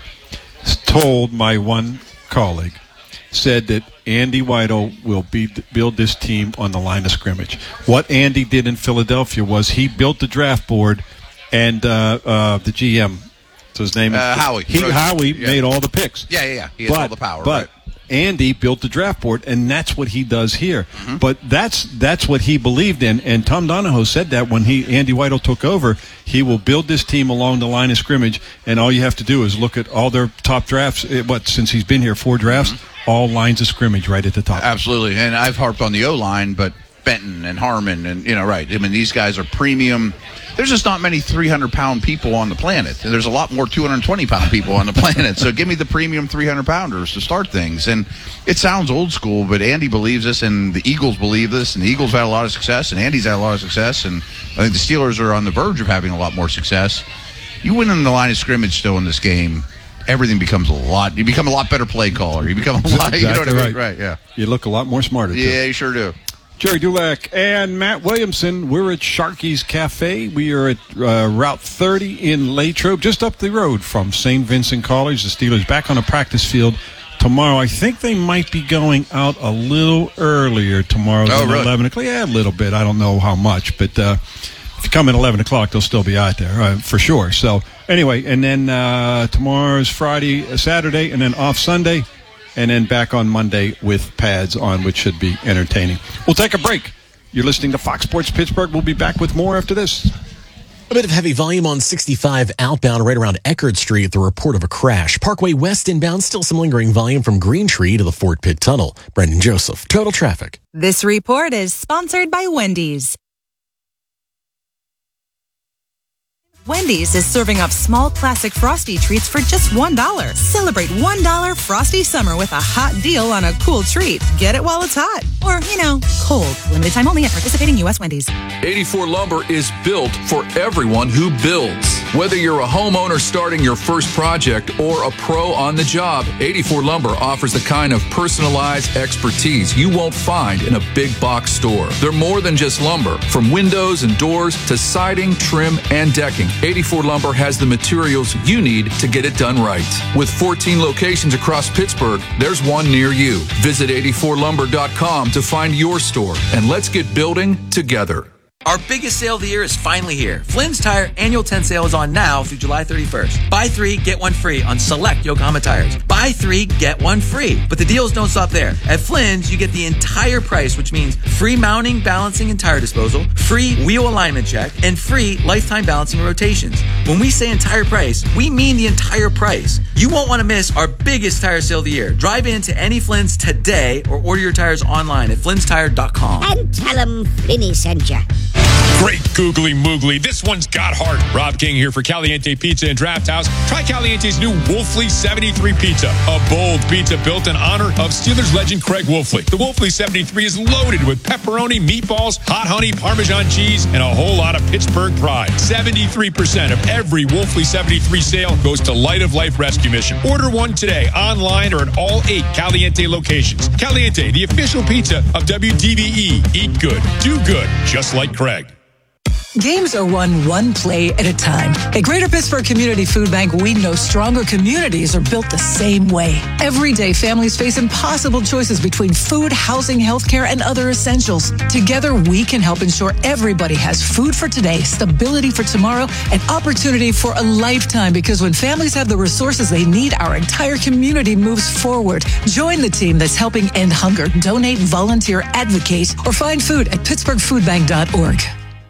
told my one colleague, said that Andy Weidel will be, build this team on the line of scrimmage. What Andy did in Philadelphia was he built the draft board, and uh, uh, the G M, so his name is Uh, Howie. He, Howie Yeah. made all the picks. Yeah, yeah, yeah. He has but, all the power. But right. Andy built the draft board, and that's what he does here. Mm-hmm. But that's that's what he believed in, and Tom Donahoe said that when he Andy Weidel took over, he will build this team along the line of scrimmage, and all you have to do is look at all their top drafts. eh, What since he's been here, four drafts, Mm-hmm. all lines of scrimmage right at the top. Absolutely. And I've harped on the O-line, but Benton and Harmon and, you know, right. I mean, these guys are premium. There's just not many three hundred pound people on the planet. And there's a lot more two hundred twenty pound people on the planet. So give me the premium three hundred pounders to start things. And it sounds old school, but Andy believes this, and the Eagles believe this, and the Eagles had a lot of success, and Andy's had a lot of success, and I think the Steelers are on the verge of having a lot more success. You win in the line of scrimmage still in this game, everything becomes a lot. You become a lot better play caller. You become a lot. Exactly you know what I mean? right. Right, yeah. You look a lot more smarter, too. Yeah, you sure do. Jerry Dulac and Matt Williamson. We're at Sharky's Cafe. We are at uh, Route thirty in Latrobe, just up the road from Saint Vincent College. The Steelers back on a practice field tomorrow. I think they might be going out a little earlier tomorrow Oh, than really? eleven o'clock. Yeah, a little bit. I don't know how much, but uh, if you come at eleven o'clock, they'll still be out there uh, for sure. So anyway, and then uh, tomorrow's Friday, uh, Saturday, and then off Sunday. And then back on Monday with pads on, which should be entertaining. We'll take a break. You're listening to Fox Sports Pittsburgh. We'll be back with more after this. A bit of heavy volume on sixty-five outbound right around Eckerd Street at the report of a crash. Parkway West inbound, still some lingering volume from Green Tree to the Fort Pitt Tunnel. Brendan Joseph, Total Traffic. This report is sponsored by Wendy's. Wendy's is serving up small classic Frosty treats for just one dollar. Celebrate one dollar Frosty Summer with a hot deal on a cool treat. Get it while it's hot. Or, you know, cold. Limited time only at participating U S Wendy's. eighty-four Lumber is built for everyone who builds. Whether you're a homeowner starting your first project or a pro on the job, eighty-four Lumber offers the kind of personalized expertise you won't find in a big box store. They're more than just lumber. From windows and doors to siding, trim, and decking, eighty-four Lumber has the materials you need to get it done right. With fourteen locations across Pittsburgh, there's one near you. Visit eighty-four lumber dot com to find your store, and let's get building together. Our biggest sale of the year is finally here. Flynn's Tire annual tent sale is on now through July thirty-first. Buy three, get one free on select Yokohama tires. Buy three, get one free. But the deals don't stop there. At Flynn's, you get the entire price, which means free mounting, balancing, and tire disposal, free wheel alignment check, and free lifetime balancing and rotations. When we say entire price, we mean the entire price. You won't want to miss our biggest tire sale of the year. Drive in to any Flynn's today or order your tires online at flynn's tire dot com. And tell them Flinny sent you. Great googly moogly. This one's got heart. Rob King here for Caliente Pizza and Draft House. Try Caliente's new Wolfley seventy-three pizza, a bold pizza built in honor of Steelers legend Craig Wolfley. The Wolfley seventy-three is loaded with pepperoni, meatballs, hot honey, Parmesan cheese, and a whole lot of Pittsburgh pride. seventy-three percent of every Wolfley seventy-three sale goes to Light of Life Rescue Mission. Order one today online or at all eight Caliente locations. Caliente, the official pizza of W D V E. Eat good, do good, just like Craig. Games are won one play at a time. At Greater Pittsburgh Community Food Bank, we know stronger communities are built the same way. Every day, families face impossible choices between food, housing, healthcare, and other essentials. Together, we can help ensure everybody has food for today, stability for tomorrow, and opportunity for a lifetime. Because when families have the resources they need, our entire community moves forward. Join the team that's helping end hunger. Donate, volunteer, advocate, or find food at pittsburgh food bank dot org.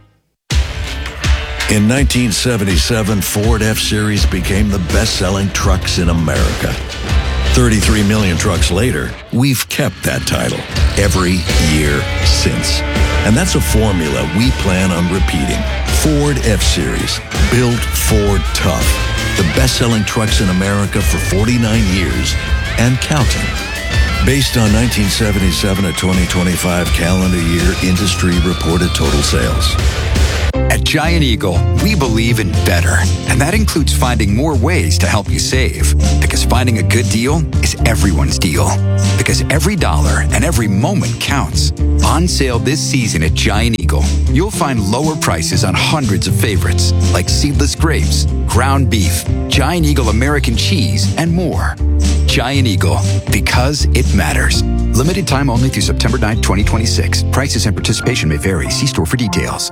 In nineteen seventy-seven, Ford F-Series became the best-selling trucks in America. thirty-three million trucks later, we've kept that title every year since. And that's a formula we plan on repeating. Ford F-Series, built Ford tough. The best-selling trucks in America for forty-nine years and counting. Based on nineteen seventy-seven to twenty twenty-five calendar year industry reported total sales. At Giant Eagle, we believe in better, and that includes finding more ways to help you save. Because finding a good deal is everyone's deal. Because every dollar and every moment counts. On sale this season at Giant Eagle, you'll find lower prices on hundreds of favorites, like seedless grapes, ground beef, Giant Eagle American cheese, and more. Giant Eagle, because it matters. Limited time only through September ninth, twenty twenty-six. Prices and participation may vary. See store for details.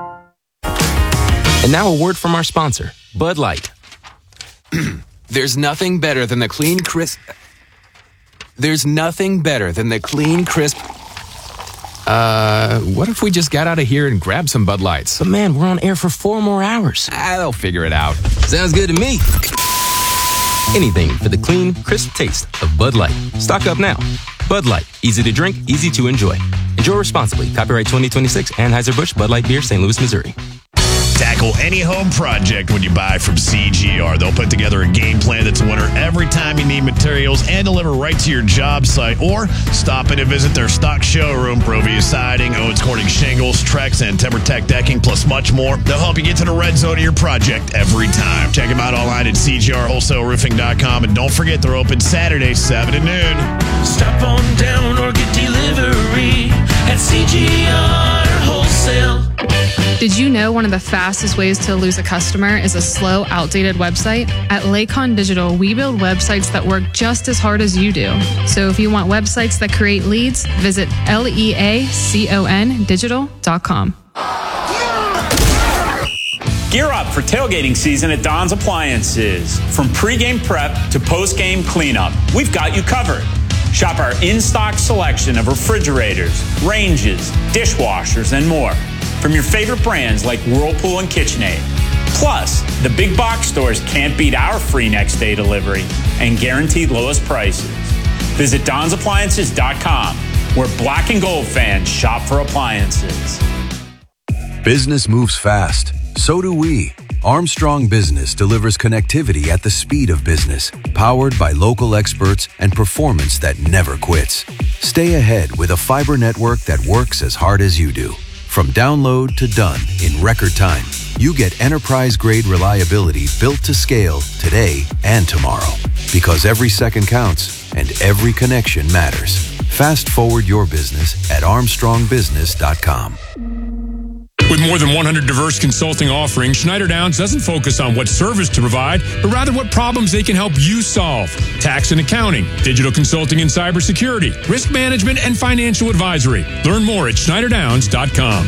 And now a word from our sponsor, Bud Light. There's nothing better than the clean, crisp... There's nothing better than the clean, crisp... Uh, what if we just got out of here and grabbed some Bud Lights? But man, we're on air for four more hours. Ah, they'll figure it out. Sounds good to me. Anything for the clean, crisp taste of Bud Light. Stock up now. Bud Light. Easy to drink, easy to enjoy. Enjoy responsibly. Copyright twenty twenty-six, Anheuser-Busch, Bud Light Beer, Saint Louis, Missouri. Tackle any home project when you buy from C G R. They'll put together a game plan that's a winner every time you need materials and deliver right to your job site. Or stop in and visit their stock showroom. Provia Siding, Owens Corning Shingles, Trex, and TimberTech Decking, plus much more. They'll help you get to the red zone of your project every time. Check them out online at C G R wholesale roofing dot com. And don't forget, they're open Saturday, seven to noon. Stop on down or get delivery at C G R Wholesale. Did you know one of the fastest ways to lose a customer is a slow, outdated website? At Lakon Digital, we build websites that work just as hard as you do. So if you want websites that create leads, visit L-E-A-C-O-N digital dot com. Gear up for tailgating season at Don's Appliances. From pregame prep to postgame cleanup, we've got you covered. Shop our in-stock selection of refrigerators, ranges, dishwashers, and more from your favorite brands like Whirlpool and KitchenAid. Plus, the big box stores can't beat our free next day delivery and guaranteed lowest prices. Visit Dons Appliances dot com, where black and gold fans shop for appliances. Business moves fast. So do we. Armstrong Business delivers connectivity at the speed of business, powered by local experts and performance that never quits. Stay ahead with a fiber network that works as hard as you do. From download to done in record time, you get enterprise-grade reliability built to scale today and tomorrow. Because every second counts and every connection matters. Fast forward your business at Armstrong Business dot com. With more than one hundred diverse consulting offerings, Schneider Downs doesn't focus on what service to provide, but rather what problems they can help you solve. Tax and accounting, digital consulting and cybersecurity, risk management, and financial advisory. Learn more at Schneider Downs dot com.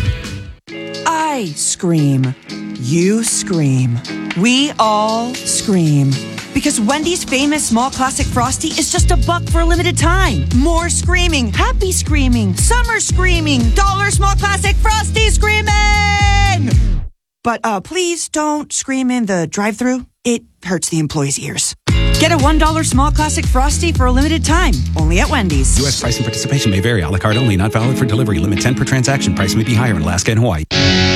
I scream. You scream. We all scream. Because Wendy's famous small classic Frosty is just a buck for a limited time. More screaming, happy screaming, summer screaming, dollar small classic Frosty screaming! But uh, please don't scream in the drive-thru. It hurts the employees' ears. Get a one dollar small classic Frosty for a limited time, only at Wendy's. U S price and participation may vary. A la carte only, not valid for delivery. Limit ten per transaction. Price may be higher in Alaska and Hawaii.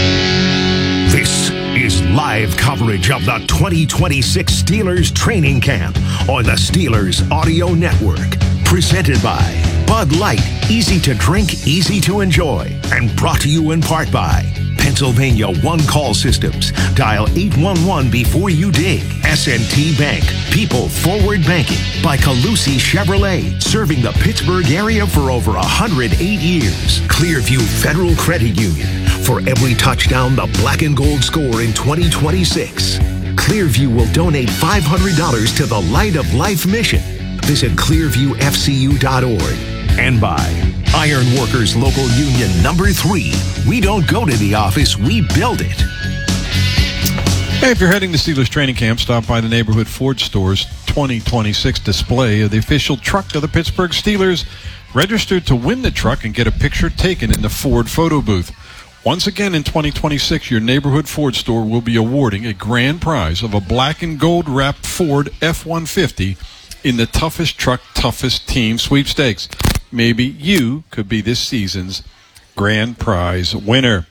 This is live coverage of the twenty twenty-six Steelers training camp on the Steelers Audio Network. Presented by Bud Light, easy to drink, easy to enjoy. And brought to you in part by Pennsylvania One Call Systems. Dial eight one one before you dig. S and T Bank, People Forward Banking. By Calusi Chevrolet, serving the Pittsburgh area for over one hundred eight years. Clearview Federal Credit Union. For every touchdown the black and gold score in twenty twenty-six, Clearview will donate five hundred dollars to the Light of Life mission. Visit clearview f c u dot org. And by Iron Workers Local Union Number three. We don't go to the office, we build it. Hey, if you're heading to Steelers training camp, stop by the neighborhood Ford store's twenty twenty-six display of the official truck of the Pittsburgh Steelers. Register to win the truck and get a picture taken in the Ford photo booth. Once again in twenty twenty-six, your neighborhood Ford store will be awarding a grand prize of a black and gold wrapped Ford F one fifty in the toughest truck, toughest team sweepstakes. Maybe you could be this season's grand prize winner.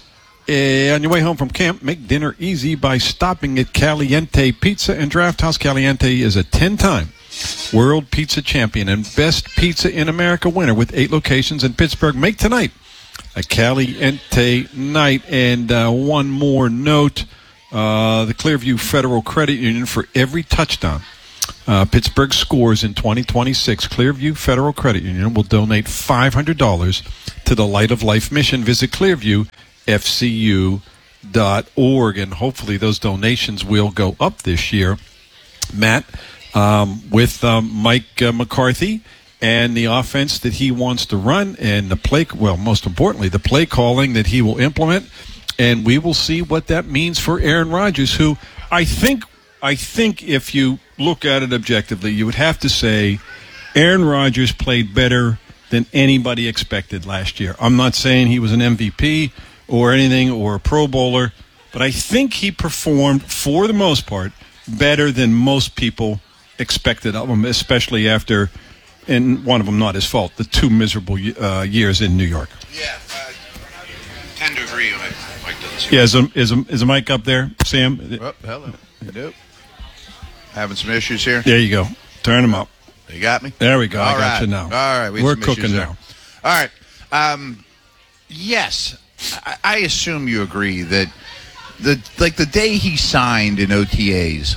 Uh, on your way home from camp, make dinner easy by stopping at Caliente Pizza and Draft House. Caliente is a ten-time World Pizza Champion and Best Pizza in America winner with eight locations in Pittsburgh. Make tonight a Caliente night. And uh, one more note, uh, the Clearview Federal Credit Union, for every touchdown uh, Pittsburgh scores in twenty twenty-six, Clearview Federal Credit Union will donate five hundred dollars to the Light of Life mission. Visit Clearview F C U dot org, and hopefully those donations will go up this year. Matt, um, with um, Mike uh, McCarthy and the offense that he wants to run, and the play, well, most importantly, the play calling that he will implement, and we will see what that means for Aaron Rodgers, who I think, I think if you look at it objectively, you would have to say Aaron Rodgers played better than anybody expected last year. I'm not saying he was an M V P or anything, or a Pro Bowler, but I think he performed, for the most part, better than most people expected of him, especially after, and one of them not his fault, the two miserable uh, years in New York. Yeah, uh, tend to agree. Mike doesn't yeah, is a, is, a, is a mic up there, Sam? Oh, hello. Nope. Having some issues here? There you go. Turn them up. You got me? There we go. All I got right. you now. All right. We We're cooking now. All right. Um, yes. I, I assume you agree that the like the day he signed in O T As,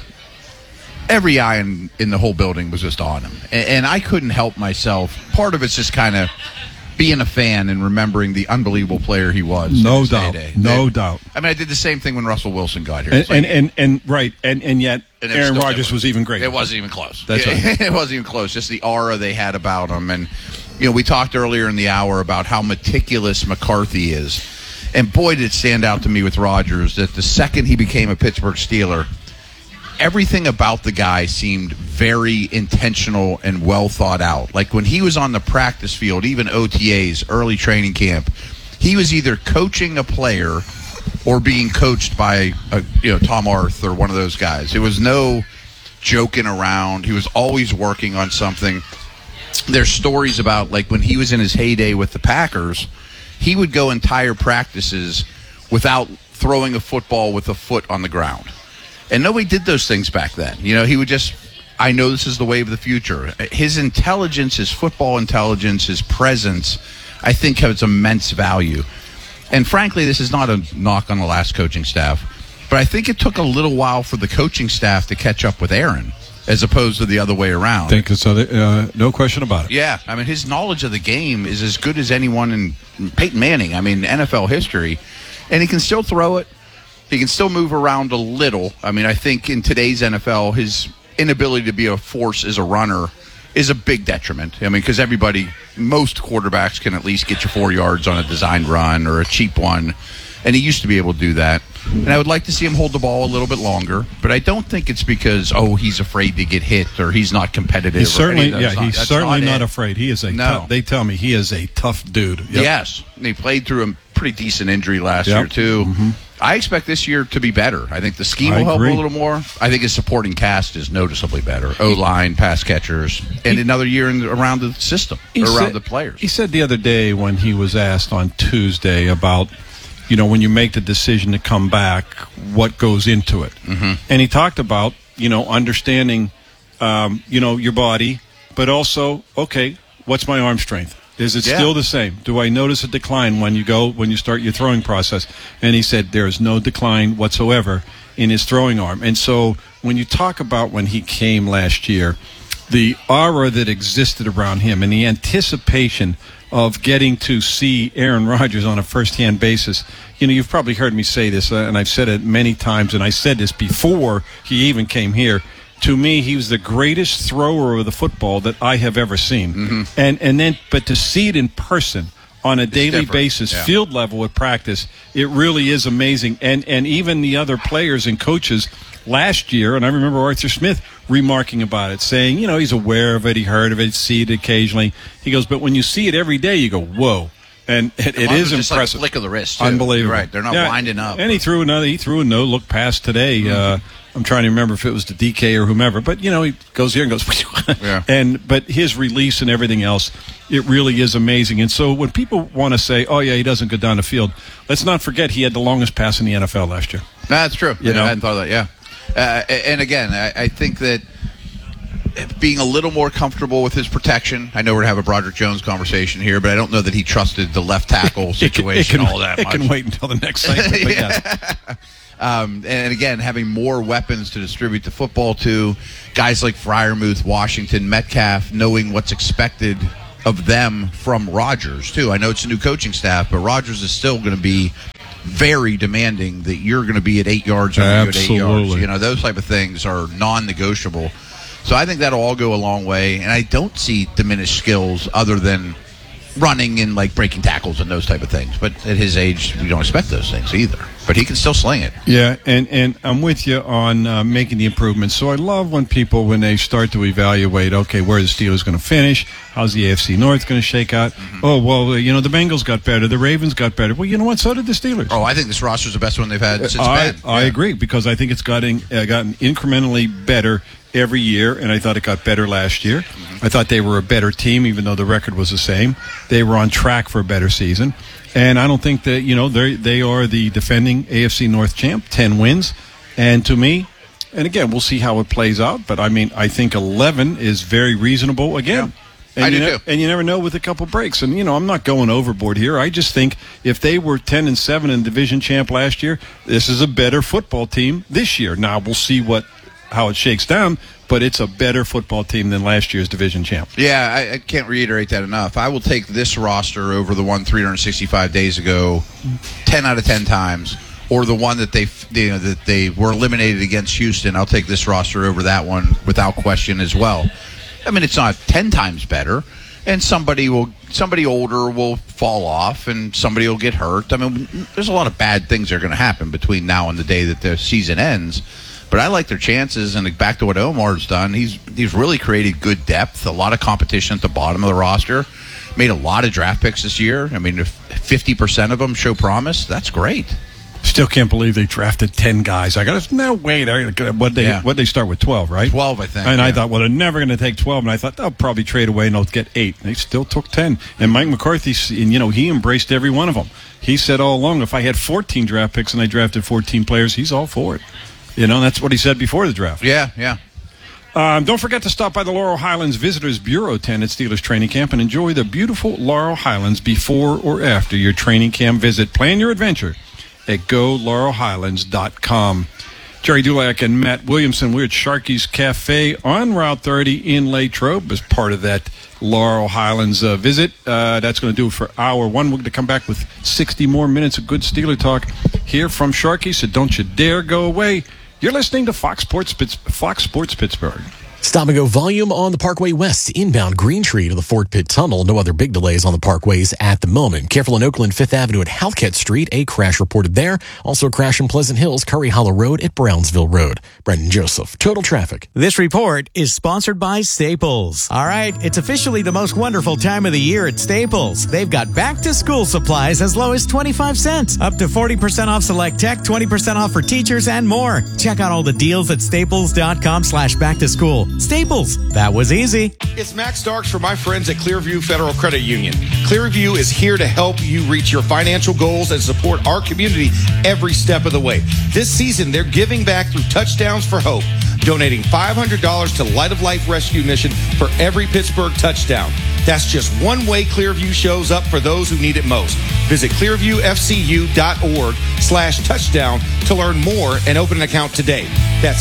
every eye in, in the whole building was just on him. And, and I couldn't help myself. Part of it's just kind of being a fan and remembering the unbelievable player he was. No in his doubt. heyday. No and, doubt. I mean, I did the same thing when Russell Wilson got here. And, It's like- and, and, and, right, and, and yet And it was Aaron still Rodgers different. was even great. It wasn't even close. That's it, right. It wasn't even close. Just the aura they had about him. And, you know, we talked earlier in the hour about how meticulous McCarthy is. And boy, did it stand out to me with Rodgers that the second he became a Pittsburgh Steeler, everything about the guy seemed very intentional and well thought out. Like when he was on the practice field, even O T As, early training camp, he was either coaching a player or being coached by a, you know, Tom Arth or one of those guys. It was no joking around. He was always working on something. There's stories about like when he was in his heyday with the Packers, he would go entire practices without throwing a football with a foot on the ground. And nobody did those things back then. You know, he would just, I know this is the way of the future. His intelligence, his football intelligence, his presence, I think has immense value. And frankly, this is not a knock on the last coaching staff, but I think it took a little while for the coaching staff to catch up with Aaron, as opposed to the other way around. I think it's other, uh, no question about it. Yeah, I mean, his knowledge of the game is as good as anyone in Peyton Manning, I mean, N F L history. And he can still throw it. He can still move around a little. I mean, I think in today's N F L, his inability to be a force as a runner is a big detriment. I mean, because everybody, most quarterbacks can at least get you four yards on a designed run or a cheap one. And he used to be able to do that. And I would like to see him hold the ball a little bit longer. But I don't think it's because, oh, he's afraid to get hit or he's not competitive. He's certainly, or yeah, anything. he's That's certainly not, not it. afraid. He is a. No. Tough, they tell me he is a tough dude. Yep. Yes, and he played through a pretty decent injury last Yep. year too. Mm-hmm. I expect this year to be better. I think the scheme I will help agree. a little more. I think his supporting cast is noticeably better. O line, pass catchers, and another year in, around the system, He or around said- the players. He said the other day when he was asked on Tuesday about, you know, when you make the decision to come back, what goes into it. Mm-hmm. And he talked about, you know, understanding, um, you know, your body, but also, okay, what's my arm strength? Is it Yeah. still the same? Do I notice a decline when you go, when you start your throwing process? And he said there is no decline whatsoever in his throwing arm. And so when you talk about when he came last year, the aura that existed around him and the anticipation of getting to see Aaron Rodgers on a first-hand basis. You know, you've probably heard me say this, uh, and I've said it many times, and I said this before he even came here. To me, he was the greatest thrower of the football that I have ever seen. Mm-hmm. And and then, but to see it in person on a daily different, basis, yeah. field level at practice, it really is amazing. And and even the other players and coaches last year, and I remember Arthur Smith remarking about it, saying, you know, he's aware of it, he heard of it, see it occasionally. He goes, but when you see it every day, you go, whoa, And it, it lot of is it just like a impressive. flick of the wrist, too. Unbelievable. You're right. They're not winding up. And he threw another. He threw a no look pass today. Mm-hmm. Uh, I'm trying to remember if it was to D K or whomever, but you know he goes here and goes. Yeah. And but his release and everything else, it really is amazing. And so when people want to say, "Oh yeah, he doesn't go down the field," let's not forget he had the longest pass in the N F L last year. That's true. You Yeah, know? I hadn't thought of that. Yeah. Uh, and again, I, I think that being a little more comfortable with his protection. I know we're going to have a Broderick Jones conversation here, but I don't know that he trusted the left tackle situation it can, all that it much. can wait until the next segment. But yes. Um, and again, having more weapons to distribute the football to, guys like Freiermuth, Washington, Metcalf, knowing what's expected of them from Rodgers, too. I know it's a new coaching staff, but Rodgers is still going to be very demanding that you're going to be at eight yards or you're at eight yards. Absolutely. You know, those type of things are non-negotiable. So I think that'll all go a long way, and I don't see diminished skills other than running and like breaking tackles and those type of things. But at his age, we don't expect those things either. But he can still sling it. Yeah, and, and I'm with you on uh, making the improvements. So I love when people, when they start to evaluate, okay, where the Steelers going to finish? How's the A F C North going to shake out? Mm-hmm. Oh, well, you know, the Bengals got better. The Ravens got better. Well, you know what? So did the Steelers. Oh, I think this roster's the best one they've had since I, Ben. I Yeah. agree, because I think it's gotten, uh, gotten incrementally better every year, and I thought it got better last year. Mm-hmm. I thought they were a better team, even though the record was the same. They were on track for a better season. And I don't think that, you know, they they are the defending A F C North champ, ten wins. And to me, and again, we'll see how it plays out, but I mean, I think eleven is very reasonable again. Yeah, and I you do ne- too. And you never know with a couple breaks. And, you know, I'm not going overboard here. I just think if they were ten and seven and division champ last year, this is a better football team this year. Now, we'll see what how it shakes down, but it's a better football team than last year's division champ. Yeah, I, I can't reiterate that enough. I will take this roster over the one three hundred sixty-five days ago ten out of ten times, or the one that they you know, that they were eliminated against Houston. I'll take this roster over that one without question as well. I mean, it's not ten times better, and somebody will somebody older will fall off, and somebody will get hurt. I mean, there's a lot of bad things that are going to happen between now and the day that the season ends. But I like their chances, and back to what Omar's done, he's he's really created good depth, a lot of competition at the bottom of the roster, made a lot of draft picks this year. I mean, if fifty percent of them show promise, that's great. Still can't believe they drafted ten guys. I got to now wait. What they Yeah. what they start with twelve, right? twelve, I think. And I yeah. thought, well, they're never going to take twelve, and I thought they'll probably trade away and they'll get eight. They still took ten. And Mike McCarthy, and you know, he embraced every one of them. He said all along, if I had fourteen draft picks and I drafted fourteen players, he's all for it. You know, that's what he said before the draft. Yeah, yeah. Um, don't forget to stop by the Laurel Highlands Visitors Bureau tent at Steelers Training Camp and enjoy the beautiful Laurel Highlands before or after your training camp visit. Plan your adventure at go laurel highlands dot com. Jerry Dulac and Matt Williamson, we're at Sharky's Cafe on Route thirty in Latrobe as part of that Laurel Highlands uh, visit. Uh, that's going to do it for hour one. We're going to come back with sixty more minutes of good Steeler talk here from Sharky, so don't you dare go away. You're listening to Fox Sports, Pitts- Fox Sports Pittsburgh. Stop and go volume on the Parkway West, inbound Green Tree to the Fort Pitt Tunnel. No other big delays on the parkways at the moment. Careful in Oakland, Fifth Avenue at Halkett Street. A crash reported there. Also a crash in Pleasant Hills, Curry Hollow Road at Brownsville Road. Brendan Joseph, Total Traffic. This report is sponsored by Staples. All right, it's officially the most wonderful time of the year at Staples. They've got back-to-school supplies as low as twenty-five cents, up to forty percent off select tech, twenty percent off for teachers, and more. Check out all the deals at staples.com slash back-to-school. Staples, that was easy. It's Max Starks for my friends at Clearview Federal Credit Union. Clearview is here to help you reach your financial goals and support our community every step of the way. This season, they're giving back through Touchdowns for Hope, donating five hundred dollars to Light of Life Rescue Mission for every Pittsburgh touchdown. That's just one way Clearview shows up for those who need it most. Visit clearviewfcu.org slash touchdown to learn more and open an account today. That's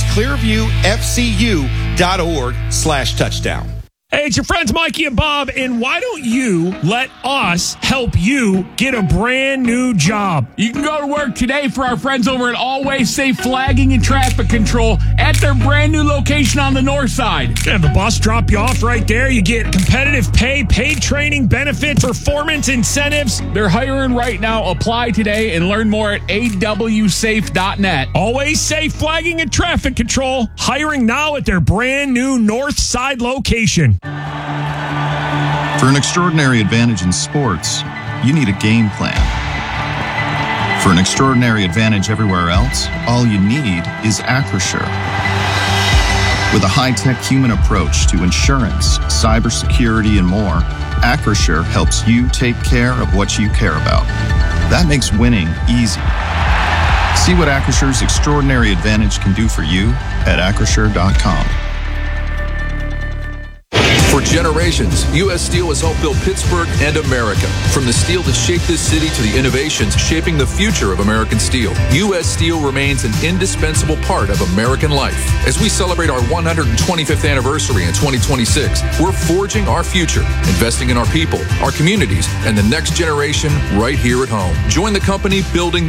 clearviewfcu.org slash touchdown. Hey, it's your friends Mikey and Bob, and why don't you let us help you get a brand new job? You can go to work today for our friends over at Always Safe Flagging and Traffic Control at their brand new location on the north side. Have the bus drop you off right there. You get competitive pay, paid training, benefits, performance incentives. They're hiring right now. Apply today and learn more at a w safe dot net. Always Safe Flagging and Traffic Control, hiring now at their brand new north side location. For an extraordinary advantage in sports, you need a game plan. For an extraordinary advantage everywhere else, all you need is Acrisure. With a high-tech human approach to insurance, cybersecurity, and more, Acrisure helps you take care of what you care about. That makes winning easy. See what Acrissure's extraordinary advantage can do for you at acrisure dot com. For generations, U S Steel has helped build Pittsburgh and America. From the steel that shaped this city to the innovations shaping the future of American steel, U S Steel remains an indispensable part of American life. As we celebrate our one hundred twenty-fifth anniversary in twenty twenty-six, we're forging our future, investing in our people, our communities, and the next generation right here at home. Join the company building